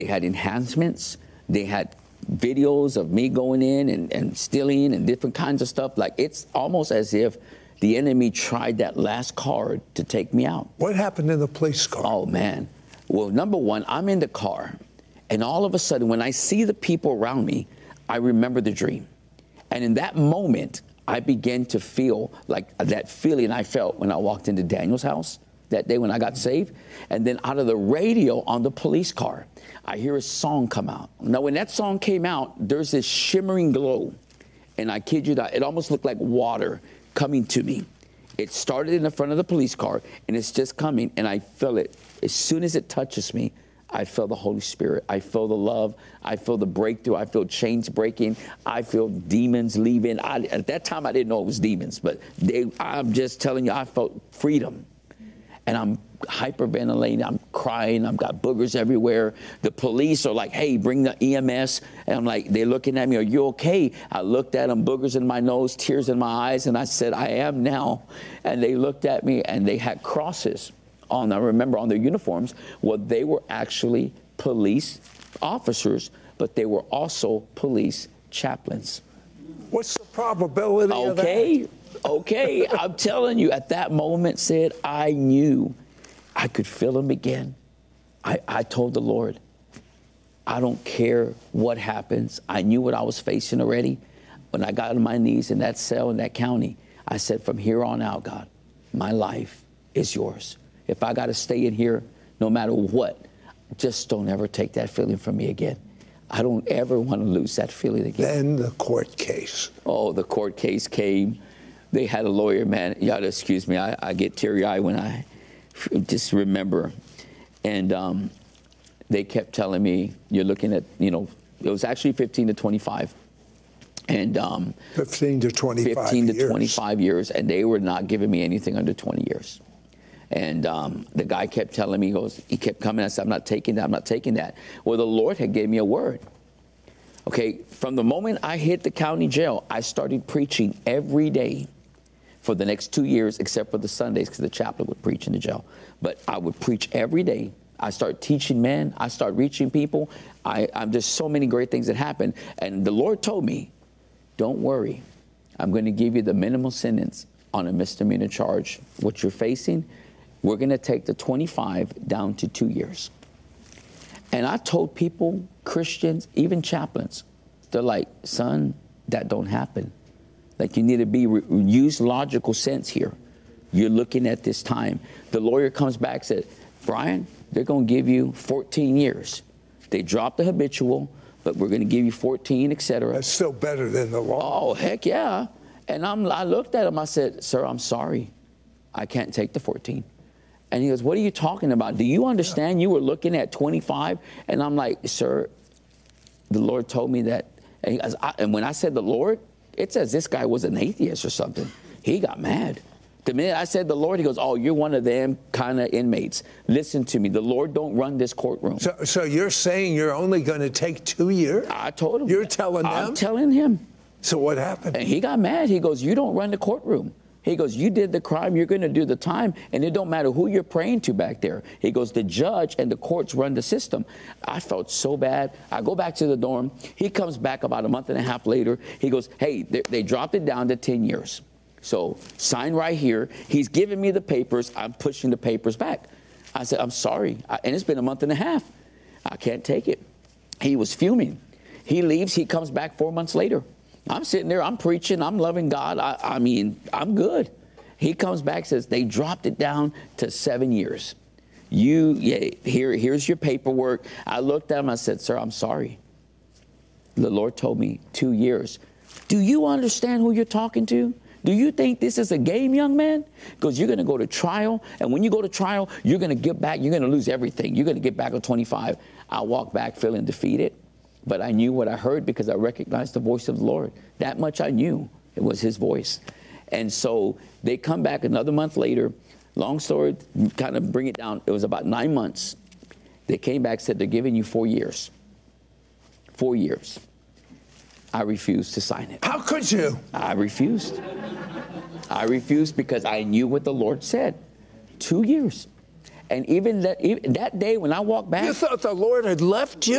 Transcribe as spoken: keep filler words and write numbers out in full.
They had enhancements. They had videos of me going in and, and stealing and different kinds of stuff. Like, it's almost as if the enemy tried that last card to take me out. What happened in the police car? Oh, man. Well, number one, I'm in the car, and all of a sudden, when I see the people around me, I remember the dream. And in that moment, I began to feel like that feeling I felt when I walked into Daniel's house that day when I got saved. And then out of the radio on the police car, I hear a song come out. Now, when that song came out, there's this shimmering glow. And I kid you not, it almost looked like water coming to me. It started in the front of the police car, and it's just coming, and I feel it. As soon as it touches me, I feel the Holy Spirit. I feel the love. I feel the breakthrough. I feel chains breaking. I feel demons leaving. I, at that time, I didn't know it was demons, but they, I'm just telling you, I felt freedom. And I'm hyperventilating, I'm crying, I've got boogers everywhere. The police are like, hey, bring the E M S. And I'm like, they're looking at me, are you okay? I looked at them, boogers in my nose, tears in my eyes, and I said, I am now. And they looked at me, and they had crosses on, I remember, on their uniforms. Well, they were actually police officers, but they were also police chaplains. What's the probability okay. of that? Okay. Okay, I'm telling you, at that moment, Sid, I knew I could feel him again. I, I told the Lord, I don't care what happens. I knew what I was facing already. When I got on my knees in that cell in that county, I said, from here on out, God, my life is yours. If I got to stay in here, no matter what, just don't ever take that feeling from me again. I don't ever want to lose that feeling again. Then the court case. Oh, the court case came. They had a lawyer, man. You gotta excuse me. I, I get teary-eyed when I just remember. And um, they kept telling me, you're looking at, you know, it was actually fifteen to twenty-five. And um, fifteen to twenty-five fifteen to years. twenty-five years. And they were not giving me anything under twenty years. And um, the guy kept telling me, he goes, he kept coming. I said, I'm not taking that. I'm not taking that. Well, the Lord had gave me a word. Okay, from the moment I hit the county jail, I started preaching every day for the next two years, except for the Sundays, because the chaplain would preach in the jail. But I would preach every day. I start teaching men. I start reaching people. I, I'm just so many great things that happened. And the Lord told me, don't worry. I'm going to give you the minimum sentence on a misdemeanor charge. What you're facing, we're going to take the twenty-five down to two years. And I told people, Christians, even chaplains, they're like, son, that don't happen. Like, you need to be re- use logical sense here. You're looking at this time. The lawyer comes back and said, Brian, they're going to give you fourteen years. They dropped the habitual, but we're going to give you fourteen, et cetera. That's still better than the law. Oh, heck yeah. And I'm, I looked at him. I said, sir, I'm sorry. I can't take the fourteen. And he goes, what are you talking about? Do you understand you were looking at twenty-five? And I'm like, sir, the Lord told me that. And, he goes, I, and when I said the Lord, it says this guy was an atheist or something. He got mad. The minute I said the Lord, he goes, oh, you're one of them kind of inmates. Listen to me. The Lord don't run this courtroom. So, so you're saying you're only going to take two years? I told him. You're telling them? I'm telling him. So what happened? And he got mad. He goes, you don't run the courtroom. He goes, you did the crime, you're going to do the time, and it don't matter who you're praying to back there. He goes, the judge and the courts run the system. I felt so bad. I go back to the dorm. He comes back about a month and a half later. He goes, hey, they, they dropped it down to ten years. So sign right here. He's giving me the papers. I'm pushing the papers back. I said, I'm sorry. I, and it's been a month and a half. I can't take it. He was fuming. He leaves. He comes back four months later. I'm sitting there, I'm preaching, I'm loving God. I, I mean, I'm good. He comes back, says, they dropped it down to seven years. You, yeah, here, here's your paperwork. I looked at him, I said, sir, I'm sorry. The Lord told me two years. Do you understand who you're talking to? Do you think this is a game, young man? Because you're going to go to trial, and when you go to trial, you're going to get back, you're going to lose everything. You're going to get back on twenty-five. I walked back feeling defeated. But I knew what I heard because I recognized the voice of the Lord. That much I knew. It was his voice. And so they come back another month later. Long story, kind of bring it down. It was about nine months. They came back, said, they're giving you four years. Four years. I refused to sign it. How could you? I refused. I refused because I knew what the Lord said. Two years. And even that, even that day when I walked back, You thought the Lord had left you?